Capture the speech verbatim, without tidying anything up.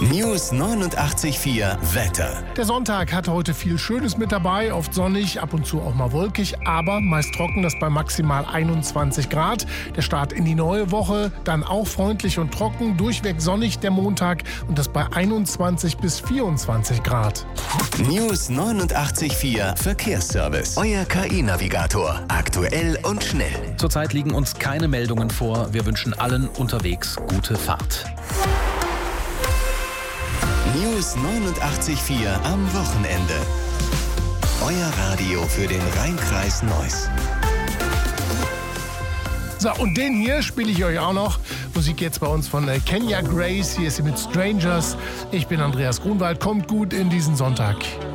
News neunundachtzig Komma vier Wetter. Der Sonntag hat heute viel Schönes mit dabei, oft sonnig, ab und zu auch mal wolkig, aber meist trocken, das bei maximal einundzwanzig Grad. Der Start in die neue Woche, dann auch freundlich und trocken, durchweg sonnig der Montag und das bei einundzwanzig bis vierundzwanzig Grad. News neunundachtzig Komma vier Verkehrsservice. Euer K I-Navigator. Aktuell und schnell. Zurzeit liegen uns keine Meldungen vor. Wir wünschen allen unterwegs gute Fahrt. News neunundachtzig Komma vier am Wochenende. Euer Radio für den Rhein-Kreis Neuss. So, und den hier spiele ich euch auch noch. Musik jetzt bei uns von äh, Kenya Grace. Hier ist sie mit Strangers. Ich bin Andreas Grunwald. Kommt gut in diesen Sonntag.